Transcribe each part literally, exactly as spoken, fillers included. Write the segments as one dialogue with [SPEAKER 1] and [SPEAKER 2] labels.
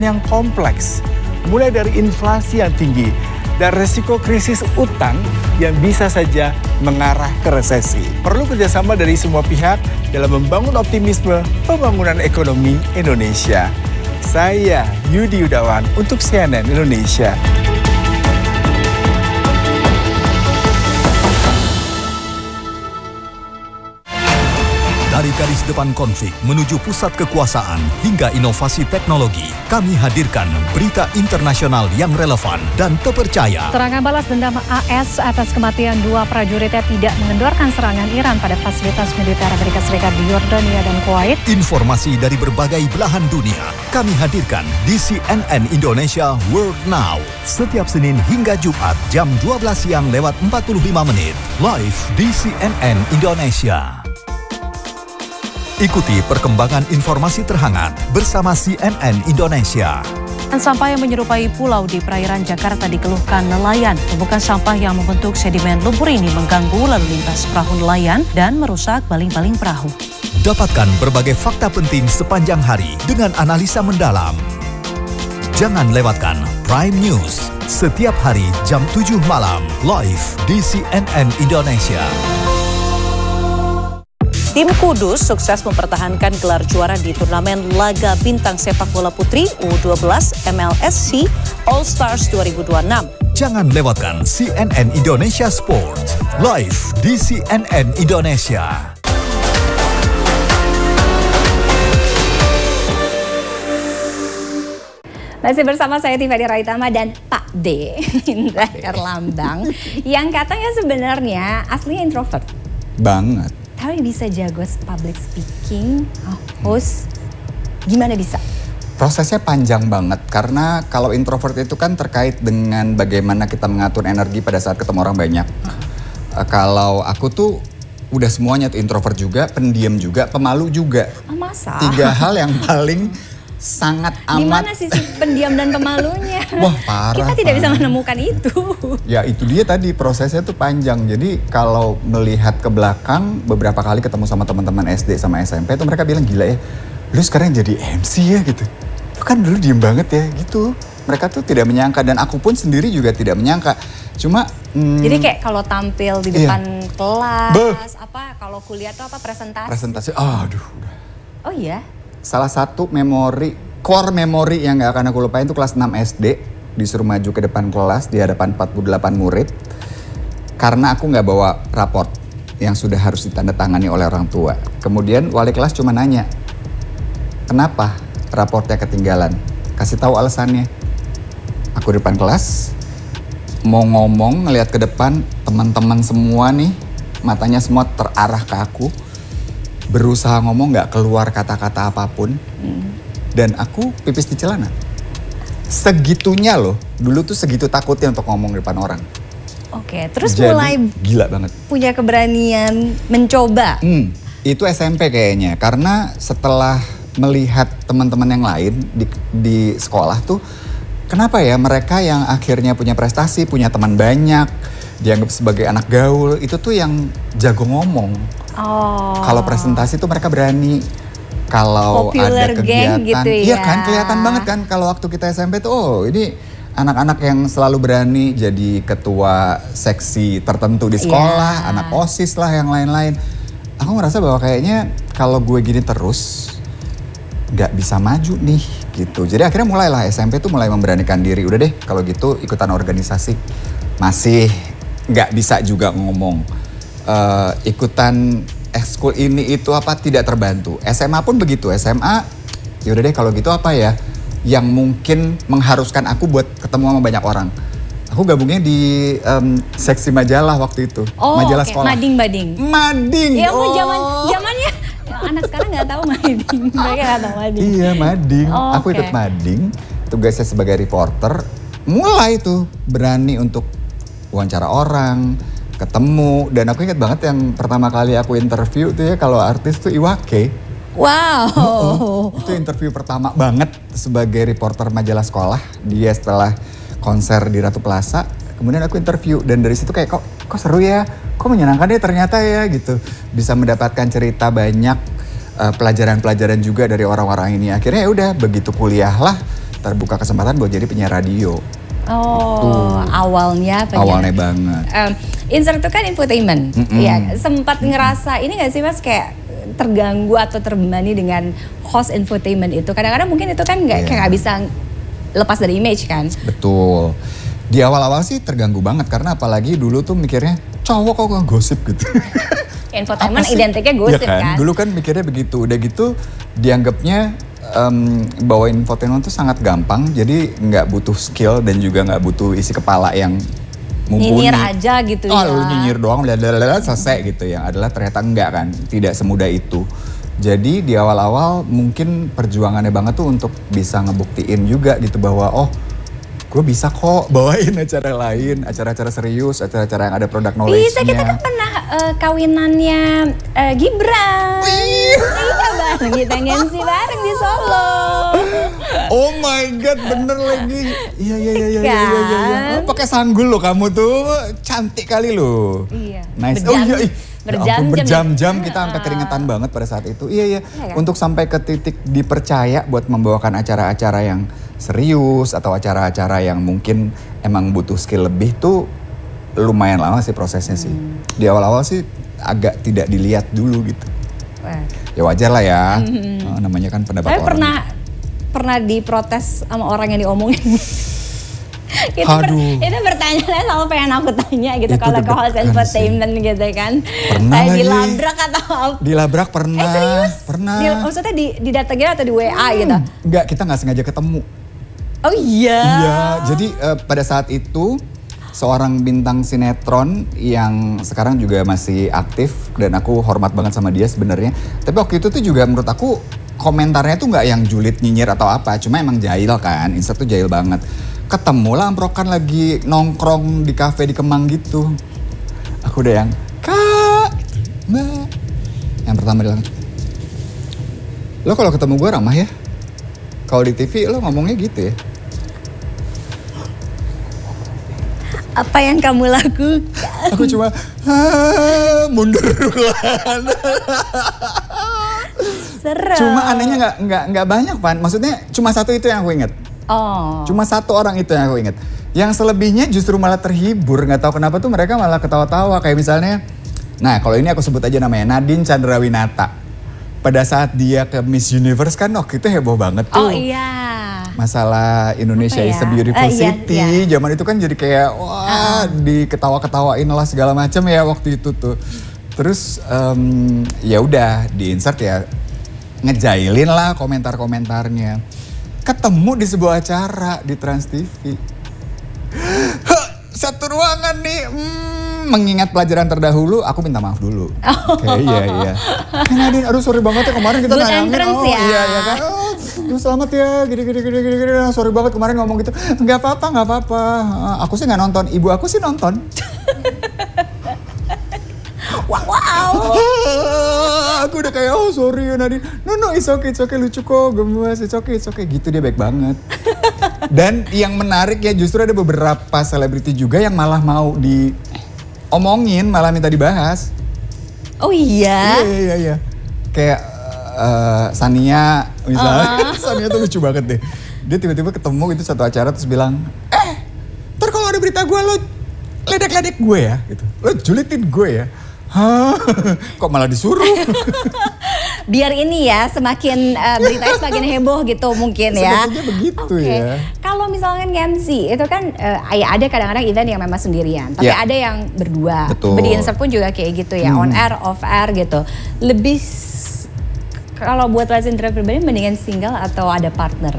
[SPEAKER 1] yang kompleks, mulai dari inflasi yang tinggi dan resiko krisis utang yang bisa saja mengarah ke resesi. Perlu kerjasama dari semua pihak dalam membangun optimisme pembangunan ekonomi Indonesia. Saya Yudi Yudawan untuk C N N Indonesia.
[SPEAKER 2] Dari garis depan konflik menuju pusat kekuasaan hingga inovasi teknologi, kami hadirkan berita internasional yang relevan dan terpercaya.
[SPEAKER 3] Serangan balas dendam A S atas kematian dua prajuritnya tidak mengendorkan serangan Iran pada fasilitas militer Amerika Serikat di Yordania dan Kuwait.
[SPEAKER 2] Informasi dari berbagai belahan dunia kami hadirkan di C N N Indonesia World Now. Setiap Senin hingga Jumat jam dua belas siang lewat empat puluh lima menit. Live di C N N Indonesia. Ikuti perkembangan informasi terhangat bersama C N N Indonesia.
[SPEAKER 3] Sampah yang menyerupai pulau di perairan Jakarta dikeluhkan nelayan. Tumpukan sampah yang membentuk sedimen lumpur ini mengganggu lalu lintas perahu nelayan dan merusak baling-baling perahu.
[SPEAKER 2] Dapatkan berbagai fakta penting sepanjang hari dengan analisa mendalam. Jangan lewatkan Prime News setiap hari jam tujuh malam live di C N N Indonesia.
[SPEAKER 4] Tim Kudus sukses mempertahankan gelar juara di turnamen laga bintang sepak bola putri U dua belas M L S C All Stars dua ribu dua puluh enam.
[SPEAKER 2] Jangan lewatkan C N N Indonesia Sports live di C N N Indonesia.
[SPEAKER 5] Masih bersama saya Tiffany Raitama dan Pak D, Indra Herlambang, yang katanya sebenarnya aslinya introvert.
[SPEAKER 1] Banget.
[SPEAKER 5] Tapi bisa jago public speaking, host, gimana bisa?
[SPEAKER 6] Prosesnya panjang banget, karena kalau introvert itu kan terkait dengan bagaimana kita mengatur energi pada saat ketemu orang banyak. Uh, kalau aku tuh udah semuanya tuh, introvert juga, pendiam juga, pemalu juga.
[SPEAKER 5] Oh, masa?
[SPEAKER 6] Tiga hal yang paling sangat amat.
[SPEAKER 5] Gimana sih pendiam dan pemalunya?
[SPEAKER 6] Wah, parah.
[SPEAKER 5] Kita tidak
[SPEAKER 6] parah.
[SPEAKER 5] bisa menemukan itu.
[SPEAKER 6] Ya itu dia tadi, prosesnya tuh panjang. Jadi kalau melihat ke belakang, beberapa kali ketemu sama teman-teman S D sama S M P tuh mereka bilang, gila ya, lu sekarang jadi M C ya gitu. Lu kan dulu diem banget ya gitu. Mereka tuh tidak menyangka, dan aku pun sendiri juga tidak menyangka. Cuma hmm,
[SPEAKER 5] jadi kayak kalau tampil di
[SPEAKER 6] iya.
[SPEAKER 5] depan kelas,
[SPEAKER 6] Beuh.
[SPEAKER 5] apa kalau kuliah tuh apa presentasi?
[SPEAKER 6] Presentasi, aduh udah.
[SPEAKER 5] Oh iya?
[SPEAKER 6] Salah satu memori, core memori yang gak akan aku lupain itu kelas enam S D. Disuruh maju ke depan kelas di hadapan empat puluh delapan murid. Karena aku gak bawa raport yang sudah harus ditandatangani oleh orang tua. Kemudian wali kelas cuma nanya, kenapa raportnya ketinggalan? Kasih tahu alasannya. Aku di depan kelas, mau ngomong ngelihat ke depan, teman-teman semua nih, matanya semua terarah ke aku. Berusaha ngomong gak keluar kata-kata apapun. Hmm. Dan aku pipis di celana. Segitunya loh, dulu tuh segitu takutnya untuk ngomong di depan orang.
[SPEAKER 5] Oke, terus
[SPEAKER 6] Jadi,
[SPEAKER 5] mulai
[SPEAKER 6] gila banget.
[SPEAKER 5] Punya keberanian mencoba.
[SPEAKER 6] Hmm, itu S M P kayaknya, karena setelah melihat teman-teman yang lain di, di sekolah tuh, kenapa ya mereka yang akhirnya punya prestasi, punya teman banyak, dianggap sebagai anak gaul, itu tuh yang jago ngomong.
[SPEAKER 5] Oh.
[SPEAKER 6] Kalau presentasi tuh mereka berani. Kalau ada kegiatan,
[SPEAKER 5] gitu ya.
[SPEAKER 6] Iya kan, kelihatan banget kan kalau waktu kita S M P tuh, oh ini anak-anak yang selalu berani jadi ketua seksi tertentu di sekolah, yeah. Anak OSIS lah, yang lain-lain. Aku ngerasa bahwa kayaknya kalau gue gini terus, nggak bisa maju nih gitu. Jadi akhirnya mulailah S M P tuh mulai memberanikan diri. Udah deh kalau gitu ikutan organisasi. Masih nggak bisa juga ngomong. Uh, ikutan ekskul ini itu apa tidak terbantu. S M A pun begitu. S M A yaudah deh kalau gitu apa ya yang mungkin mengharuskan aku buat ketemu sama banyak orang. Aku gabungnya di um, seksi majalah waktu itu.
[SPEAKER 5] Oh,
[SPEAKER 6] majalah
[SPEAKER 5] okay.
[SPEAKER 6] sekolah.
[SPEAKER 5] Mading-mading.
[SPEAKER 6] Mading.
[SPEAKER 5] Ya
[SPEAKER 6] oh.
[SPEAKER 5] zaman zamannya anak sekarang nggak tahu mading. Mereka nggak tahu mading.
[SPEAKER 6] Iya mading.
[SPEAKER 5] Oh,
[SPEAKER 6] aku
[SPEAKER 5] okay.
[SPEAKER 6] ikut mading. Tugasnya sebagai reporter. Mulai tuh berani untuk wawancara orang, ketemu, dan aku ingat banget yang pertama kali aku interview tuh ya kalau artis tuh Iwake.
[SPEAKER 5] Wow.
[SPEAKER 6] Oh, oh. Itu interview pertama banget sebagai reporter majalah sekolah. Dia setelah konser di Ratu Plaza, kemudian aku interview dan dari situ kayak kok kok seru ya, kok menyenangkan ya ternyata ya gitu. Bisa mendapatkan cerita banyak, uh, pelajaran-pelajaran juga dari orang-orang ini. Akhirnya ya udah begitu kuliah lah, terbuka kesempatan buat jadi penyiar radio.
[SPEAKER 5] Oh, Tuh. awalnya penyiar.
[SPEAKER 6] Awalnya banget.
[SPEAKER 5] Um, Insert itu kan infotainment, mm -mm. ya sempat ngerasa ini gak sih Mas kayak terganggu atau terbebani dengan host infotainment itu? Kadang-kadang mungkin itu kan nggak yeah. kayak nggak bisa lepas dari image kan?
[SPEAKER 6] Betul. Di awal-awal sih terganggu banget karena apalagi dulu tuh mikirnya cowok kok nggak gosip gitu.
[SPEAKER 5] Infotainment identiknya gosip ya kan? kan?
[SPEAKER 6] Dulu kan mikirnya begitu, udah gitu dianggapnya um, bawa infotainment tuh sangat gampang, jadi nggak butuh skill dan juga nggak butuh isi kepala yang mumpuni.
[SPEAKER 5] Nyinyir aja gitu
[SPEAKER 6] oh,
[SPEAKER 5] ya.
[SPEAKER 6] Oh nyinyir doang, blablabla selesai gitu ya. Adalah ternyata enggak kan, tidak semudah itu. Jadi di awal-awal mungkin perjuangannya banget tuh untuk bisa ngebuktiin juga gitu bahwa oh gue bisa kok bawain acara lain, acara-acara serius, acara-acara yang ada produk knowledge-nya.
[SPEAKER 5] Bisa, kita kan pernah uh, kawinannya uh, Gibran. Iya bareng, kita nge-M C bareng di Solo.
[SPEAKER 6] Oh my god, bener lagi. Iya iya iya iya iya iya. Oh, pakai sanggul lo kamu tuh, cantik kali lo.
[SPEAKER 5] Iya.
[SPEAKER 6] Nice.
[SPEAKER 5] Berjam,
[SPEAKER 6] oh iya. iya.
[SPEAKER 5] Berjam-jam.
[SPEAKER 6] Berjam-jam kita sampai keringetan banget pada saat itu. Iya iya. Ya, kan? Untuk sampai ke titik dipercaya buat membawakan acara-acara yang serius atau acara-acara yang mungkin emang butuh skill lebih tuh lumayan lama sih prosesnya sih. Hmm. Di awal-awal sih agak tidak dilihat dulu gitu. Wah. Ya wajar lah ya, hmm. oh, namanya kan pendapat
[SPEAKER 5] Tapi
[SPEAKER 6] orang.
[SPEAKER 5] pernah pernah diprotes sama orang yang diomongin. itu, ber, itu pertanyaannya selalu pengen aku tanya gitu kalau ke host entertainment gitu kan.
[SPEAKER 6] Pernah
[SPEAKER 5] Kayak
[SPEAKER 6] lagi.
[SPEAKER 5] dilabrak atau apa?
[SPEAKER 6] Dilabrak pernah.
[SPEAKER 5] Eh serius?
[SPEAKER 6] Pernah.
[SPEAKER 5] Di, maksudnya di, didatengin atau di W A hmm. gitu?
[SPEAKER 6] Enggak, kita nggak sengaja ketemu.
[SPEAKER 5] Oh iya?
[SPEAKER 6] Iya, jadi uh, pada saat itu seorang bintang sinetron yang sekarang juga masih aktif dan aku hormat banget sama dia sebenarnya. Tapi waktu itu tuh juga menurut aku komentarnya tuh nggak yang julid nyinyir atau apa, cuma emang jahil kan, Insert tuh jahil banget. Ketemu lah amprokan lagi nongkrong di kafe di Kemang gitu. Aku udah yang, Kak, Mbak. Yang pertama dia bilang, lo kalau ketemu gue ramah ya? Kalau di T V lo ngomongnya gitu ya?
[SPEAKER 5] Apa yang kamu lakukan?
[SPEAKER 6] Aku cuma mundur duluan.
[SPEAKER 5] Serem.
[SPEAKER 6] Cuma anehnya nggak nggak nggak banyak Pan. Maksudnya cuma satu itu yang aku inget.
[SPEAKER 5] Oh.
[SPEAKER 6] Cuma satu orang itu yang aku inget. Yang selebihnya justru malah terhibur. Nggak tahu kenapa tuh mereka malah ketawa-tawa. Kayak misalnya, nah kalau ini aku sebut aja namanya Nadine Chandrawinata. Pada saat dia ke Miss Universe kan waktu itu heboh banget tuh.
[SPEAKER 5] Oh iya.
[SPEAKER 6] Masalah Indonesia ya? is a beautiful uh, city. Iya, iya. Zaman itu kan jadi kayak wah uh. diketawa-ketawain lah segala macam ya waktu itu tuh. Terus um, ya udah di insert ya ngejailin lah komentar-komentarnya. Ketemu di sebuah acara di Trans T V. Satu ruangan nih. Hmm, mengingat pelajaran terdahulu, aku minta maaf dulu. Oh. Oke, okay, iya iya. Nadine, aduh sorry banget ya kemarin kita nayangin. Oh
[SPEAKER 5] ya.
[SPEAKER 6] iya iya kan. Oh, selamat ya, gini gini gini gini gini. Sorry banget kemarin ngomong gitu. Enggak apa-apa, enggak apa-apa. Aku sih nggak nonton, ibu aku sih nonton.
[SPEAKER 5] Wow. wow.
[SPEAKER 6] Aku udah kayak oh sorry ya Nadine. No no it's okay, it's okay, lucu kok, gemes, it's okay, it's okay. Gitu dia baik banget. Dan yang menarik ya justru ada beberapa selebriti juga yang malah mau diomongin, malah minta dibahas.
[SPEAKER 5] Oh iya?
[SPEAKER 6] Iya iya iya. Kayak uh, Sania misalnya, uh. Sania tuh lucu banget deh. Dia tiba-tiba ketemu itu satu acara terus bilang, eh ntar kalau ada berita gue lo ledek-ledek gue ya gitu. Lo julitin gue ya. Hah, kok malah disuruh?
[SPEAKER 5] Biar ini ya semakin uh, beritanya semakin heboh gitu mungkin ya.
[SPEAKER 6] Sebetulnya begitu
[SPEAKER 5] okay.
[SPEAKER 6] ya.
[SPEAKER 5] Kalau misalnya M C itu kan uh, ya ada kadang-kadang event yang memang sendirian, tapi ya. ada yang berdua.
[SPEAKER 6] Betul.
[SPEAKER 5] Di Insert pun juga kayak gitu ya, hmm. on air, off air gitu. Lebih kalau buat Legend pribadi mendingan single atau ada partner?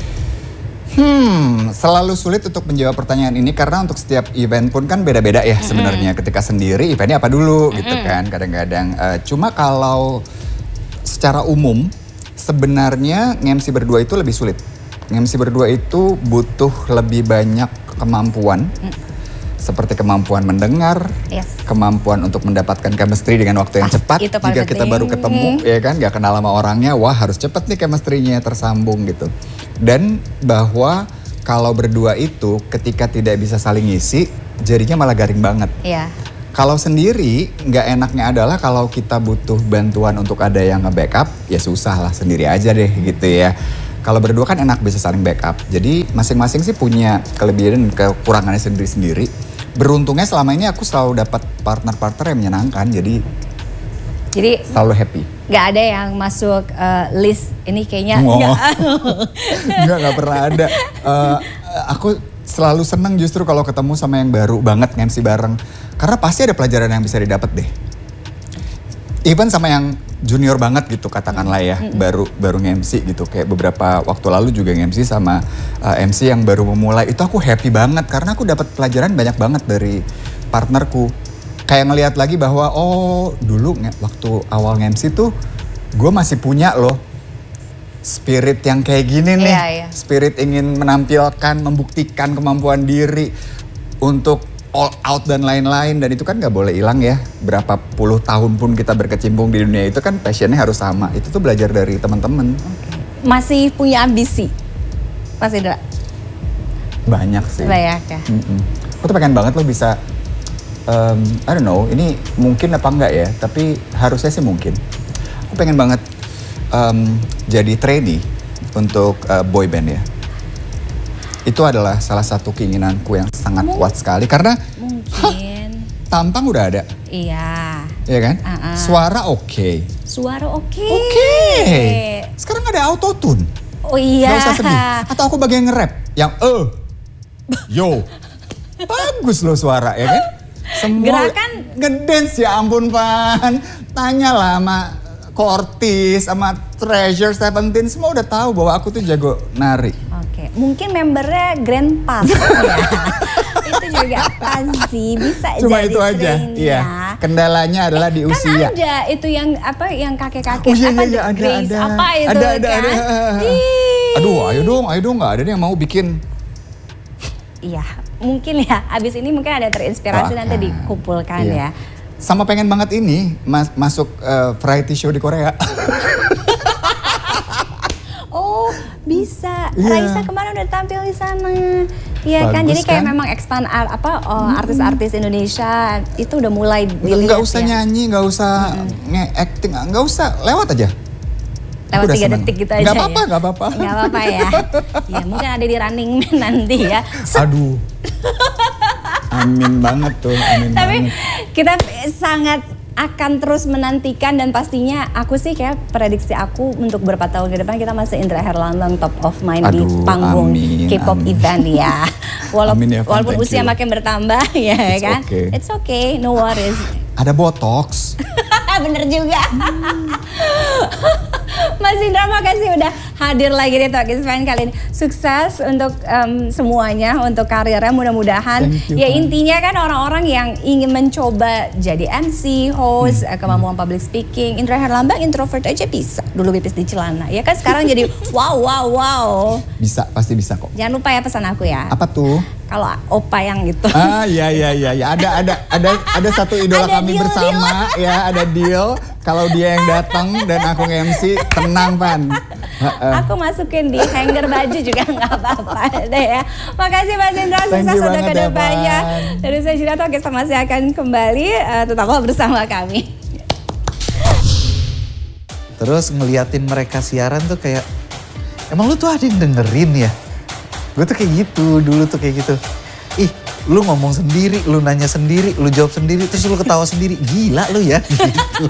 [SPEAKER 6] Hmm, selalu sulit untuk menjawab pertanyaan ini karena untuk setiap event pun kan beda-beda ya mm-hmm. sebenarnya. Ketika sendiri eventnya apa dulu mm-hmm. gitu kan kadang-kadang. Uh, cuma kalau secara umum sebenarnya nge-M C berdua itu lebih sulit. Nge-M C berdua itu butuh lebih banyak kemampuan. Mm. Seperti kemampuan mendengar, yes. kemampuan untuk mendapatkan chemistry dengan waktu yang ah, cepat. Jika penting. Kita baru ketemu, ya kan, gak kenal sama orangnya, wah harus cepat nih chemistry-nya tersambung gitu. Dan bahwa kalau berdua itu ketika tidak bisa saling ngisi, jadinya malah garing banget.
[SPEAKER 5] Iya.
[SPEAKER 6] Kalau sendiri, gak enaknya adalah kalau kita butuh bantuan untuk ada yang nge-backup, ya susah lah sendiri aja deh gitu ya. kalau berdua kan enak bisa saling backup. Jadi masing-masing sih punya kelebihan dan kekurangannya sendiri-sendiri. Beruntungnya selama ini aku selalu dapat partner-partner yang menyenangkan. Jadi
[SPEAKER 5] Jadi
[SPEAKER 6] selalu happy.
[SPEAKER 5] Gak ada yang masuk uh, list ini kayaknya.
[SPEAKER 6] Oh.
[SPEAKER 5] Gak.
[SPEAKER 6] Enggak, gak pernah ada. Uh, aku selalu seneng justru kalau ketemu sama yang baru banget nge-M C bareng. Karena pasti ada pelajaran yang bisa didapat deh. Even sama yang junior banget gitu katakanlah ya, mm-hmm. baru baru nge-M C gitu. Kayak beberapa waktu lalu juga nge-M C sama uh, M C yang baru memulai. Itu aku happy banget karena aku dapat pelajaran banyak banget dari partnerku. Kayak ngelihat lagi bahwa oh dulu nge- waktu awal nge-M C tuh gue masih punya loh spirit yang kayak gini nih.
[SPEAKER 5] Iya, iya.
[SPEAKER 6] Spirit ingin menampilkan, membuktikan kemampuan diri untuk all out dan lain-lain, dan itu kan gak boleh hilang ya. Berapa puluh tahun pun kita berkecimpung di dunia itu kan passionnya harus sama. Itu tuh belajar dari teman-teman.
[SPEAKER 5] Okay. Masih punya ambisi, Mas Indra?
[SPEAKER 6] Banyak sih.
[SPEAKER 5] Banyak ya.
[SPEAKER 6] Mm-mm. Aku tuh pengen banget lo bisa, um, I don't know, ini mungkin apa enggak ya, tapi harusnya sih mungkin. Aku pengen banget um, jadi trainee untuk uh, boy band ya. Itu adalah salah satu keinginanku yang sangat
[SPEAKER 5] Mungkin.
[SPEAKER 6] kuat sekali karena
[SPEAKER 5] Mungkin.
[SPEAKER 6] Hah, tampang udah ada.
[SPEAKER 5] Iya.
[SPEAKER 6] Iya kan?
[SPEAKER 5] Uh-uh.
[SPEAKER 6] Suara oke. Okay.
[SPEAKER 5] Suara oke.
[SPEAKER 6] Oke. Okay. Sekarang ada autotune.
[SPEAKER 5] Oh iya.
[SPEAKER 6] Gak usah sedih. Atau aku bagian nge-rap yang eh, yo, bagus loh suara ya kan? Semua
[SPEAKER 5] Gerakan
[SPEAKER 6] ngedance ya ampun Pan. Tanyalah sama Cortis, sama Treasure Seventeen semua udah tahu bahwa aku tuh jago nari.
[SPEAKER 5] Oke, mungkin membernya Grand Pass ya. Itu juga pasti bisa
[SPEAKER 6] Cuma
[SPEAKER 5] jadi
[SPEAKER 6] itu aja.
[SPEAKER 5] trainee
[SPEAKER 6] Iya.
[SPEAKER 5] ya.
[SPEAKER 6] Kendalanya adalah di
[SPEAKER 5] Kan
[SPEAKER 6] usia.
[SPEAKER 5] ada itu yang apa yang kakek-kakek
[SPEAKER 6] Oh iya,
[SPEAKER 5] apa
[SPEAKER 6] iya, iya, ada,
[SPEAKER 5] Grace
[SPEAKER 6] ada.
[SPEAKER 5] apa itu
[SPEAKER 6] Ada, ada,
[SPEAKER 5] kan.
[SPEAKER 6] ada.
[SPEAKER 5] Ih.
[SPEAKER 6] Aduh, ayo dong, ayo dong, nggak ada nih yang mau bikin.
[SPEAKER 5] Iya, mungkin ya. Abis ini mungkin ada terinspirasi
[SPEAKER 6] Oh,
[SPEAKER 5] nanti
[SPEAKER 6] akan.
[SPEAKER 5] dikumpulkan
[SPEAKER 6] Iya.
[SPEAKER 5] ya.
[SPEAKER 6] Sama pengen banget ini mas, masuk uh, variety show di Korea.
[SPEAKER 5] Oh, bisa.
[SPEAKER 6] Iya.
[SPEAKER 5] Raisa kemarin udah tampil di sana. Iya kan,
[SPEAKER 6] Bagus
[SPEAKER 5] jadi kayak
[SPEAKER 6] kan?
[SPEAKER 5] memang expand art, apa oh, artis-artis Indonesia itu udah mulai
[SPEAKER 6] Nggak
[SPEAKER 5] dilihat
[SPEAKER 6] usah
[SPEAKER 5] ya.
[SPEAKER 6] nyanyi, nggak usah nge-acting, nggak usah, lewat aja.
[SPEAKER 5] Lewat
[SPEAKER 6] Aku udah
[SPEAKER 5] tiga
[SPEAKER 6] seneng.
[SPEAKER 5] detik gitu aja.
[SPEAKER 6] Nggak apa-apa,
[SPEAKER 5] ya.
[SPEAKER 6] nggak apa-apa.
[SPEAKER 5] Nggak apa-apa ya. Ya mungkin ada di Running Man nanti ya.
[SPEAKER 6] Aduh. Amin banget tuh, amin
[SPEAKER 5] Tapi
[SPEAKER 6] banget.
[SPEAKER 5] kita sangat akan terus menantikan dan pastinya aku sih kayak prediksi aku untuk beberapa tahun ke depan kita masih Indra Herlambang top of mind di
[SPEAKER 6] Aduh,
[SPEAKER 5] panggung
[SPEAKER 6] amin,
[SPEAKER 5] K-pop
[SPEAKER 6] amin.
[SPEAKER 5] event ya. Walaupun,
[SPEAKER 6] Amin ya, Van,
[SPEAKER 5] walaupun
[SPEAKER 6] thank
[SPEAKER 5] usia
[SPEAKER 6] you.
[SPEAKER 5] makin bertambah ya
[SPEAKER 6] It's
[SPEAKER 5] kan.
[SPEAKER 6] okay.
[SPEAKER 5] It's okay, no worries.
[SPEAKER 6] Ada botox.
[SPEAKER 5] Bener juga. Mas Indra makasih udah hadir lagi di Talk is Fine kali ini. Sukses untuk um, semuanya, untuk karirnya mudah-mudahan.
[SPEAKER 6] Thank you,
[SPEAKER 5] Ya
[SPEAKER 6] Pak.
[SPEAKER 5] intinya kan orang-orang yang ingin mencoba jadi M C, host, hmm. kemampuan public speaking. Indra Herlambang introvert aja bisa. Dulu pipis di celana. Ya kan sekarang jadi wow, wow, wow.
[SPEAKER 6] Bisa, pasti bisa kok.
[SPEAKER 5] Jangan lupa ya pesan aku ya.
[SPEAKER 6] Apa tuh?
[SPEAKER 5] Kalau opa yang gitu.
[SPEAKER 6] Ah iya iya iya ya. ada ada ada ada satu idola
[SPEAKER 5] Ada
[SPEAKER 6] kami
[SPEAKER 5] deal,
[SPEAKER 6] bersama ya, ada deal. Kalau dia yang datang dan aku nge-M C, tenang Pan.
[SPEAKER 5] Aku masukin di hanger baju juga nggak apa-apa deh ya. Makasih Mas Indra,
[SPEAKER 6] Thank
[SPEAKER 5] sukses
[SPEAKER 6] you
[SPEAKER 5] untuk
[SPEAKER 6] banget ya,
[SPEAKER 5] kedepannya.
[SPEAKER 6] Pan.
[SPEAKER 5] Dari saya Jira Talk kita masih akan kembali, uh, tetaplah bersama kami.
[SPEAKER 7] Terus ngeliatin mereka siaran tuh kayak, emang lu tuh ada yang dengerin ya? Gue tuh kayak gitu, dulu tuh kayak gitu. Ih, lu ngomong sendiri, lu nanya sendiri, lu jawab sendiri, terus lu ketawa sendiri. Gila lu ya, gitu.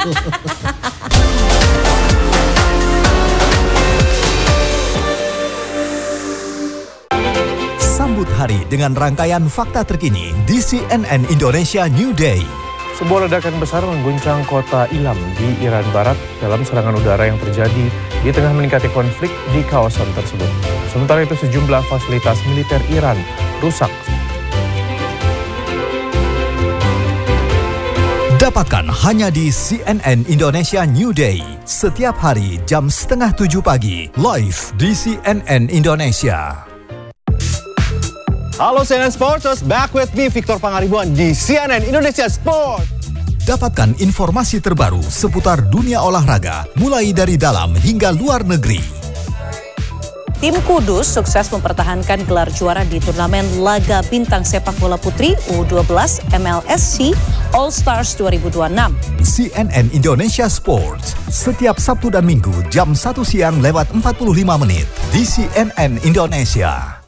[SPEAKER 2] Sambut hari dengan rangkaian fakta terkini di C N N Indonesia New Day.
[SPEAKER 8] Sebuah ledakan besar mengguncang kota Ilam di Iran Barat dalam serangan udara yang terjadi di tengah meningkatnya konflik di kawasan tersebut. Sementara itu sejumlah fasilitas militer Iran rusak.
[SPEAKER 2] Dapatkan hanya di C N N Indonesia New Day. Setiap hari jam setengah tujuh pagi, live di C N N Indonesia.
[SPEAKER 9] Halo C N N Sporters, back with me Victor Pangaribuan di C N N Indonesia Sport.
[SPEAKER 2] Dapatkan informasi terbaru seputar dunia olahraga, mulai dari dalam hingga luar negeri.
[SPEAKER 4] Tim Kudus sukses mempertahankan gelar juara di turnamen laga bintang sepak bola putri U dua belas M L S C All Stars dua ribu dua puluh enam.
[SPEAKER 2] C N N Indonesia Sports, setiap Sabtu dan Minggu jam satu siang lewat empat puluh lima menit di C N N Indonesia.